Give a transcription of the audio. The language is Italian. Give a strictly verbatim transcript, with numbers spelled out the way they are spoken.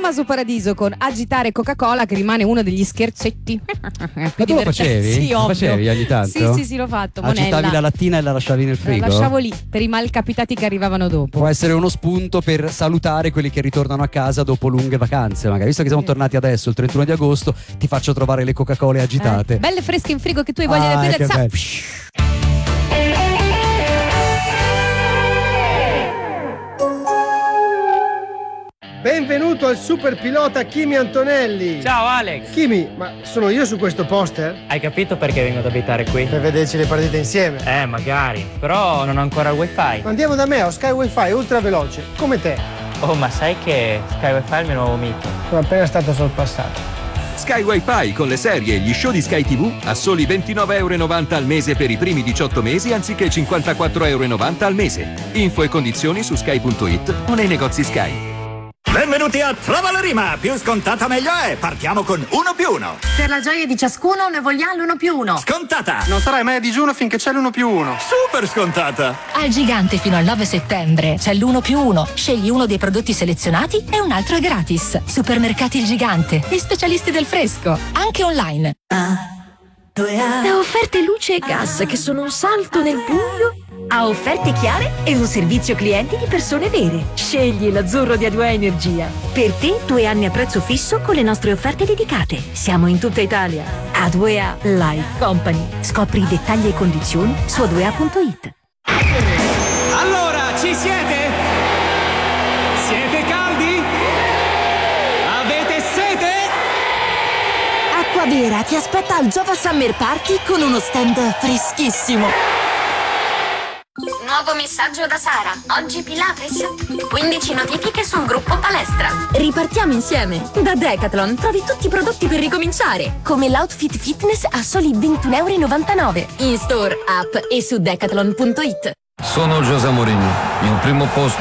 Tommaso Paradiso con Agitare Coca-Cola, che rimane uno degli scherzetti. Ma tu lo facevi? Sì, lo ovvio. facevi ogni tanto? Sì, sì, sì, l'ho fatto. Agitavi Monella. la lattina e la lasciavi nel frigo? La lasciavo lì per i malcapitati che arrivavano dopo. Può essere uno spunto per salutare quelli che ritornano a casa dopo lunghe vacanze, magari. Visto che siamo Sì. tornati adesso, il trentuno di agosto, ti faccio trovare le Coca-Cola agitate. Eh, belle fresche in frigo che tu hai voglia di Ah, aprire. che zap. bello. Benvenuto al super pilota Kimi Antonelli. Ciao Alex! Kimi, ma sono io su questo poster? Hai capito perché vengo ad abitare qui? Per vederci le partite insieme. Eh, magari. Però non ho ancora il wifi. Andiamo da me, ho Sky Wi-Fi ultra veloce, come te. Oh, ma sai che Sky Wifi è il mio nuovo mito? Sono appena stato sorpassato. Sky Wi-Fi con le serie e gli show di Sky tivù a soli ventinove e novanta euro al mese per i primi diciotto mesi anziché cinquantaquattro e novanta euro al mese. Info e condizioni su sky punto it o nei negozi Sky. Benvenuti a Trova la Rima, più scontata meglio è, partiamo con uno più uno. Per la gioia di ciascuno ne vogliamo l'uno più uno. Scontata! Non sarai mai a digiuno finché c'è l'uno più uno. Super scontata! Al Gigante fino al nove settembre c'è l'uno più uno. Scegli uno dei prodotti selezionati e un altro è gratis. Supermercati Il Gigante e specialisti del fresco, anche online. Da offerte luce e gas che sono un salto nel buio a offerte chiare e un servizio clienti di persone vere. Scegli l'azzurro di A due A Energia. Per te due anni a prezzo fisso con le nostre offerte dedicate. Siamo in tutta Italia. A due A Life Company. Scopri i dettagli e condizioni su a due a punto it. Allora, ci siete? Siete caldi? Avete sete? Acquavera ti aspetta al Jova Summer Party con uno stand freschissimo. Nuovo messaggio da Sara. Oggi Pilates. quindici notifiche sul gruppo palestra. Ripartiamo insieme. Da Decathlon trovi tutti i prodotti per ricominciare, come l'outfit fitness a soli ventuno e novantanove euro. In store, app e su decathlon punto it. Sono José Mourinho. Il primo posto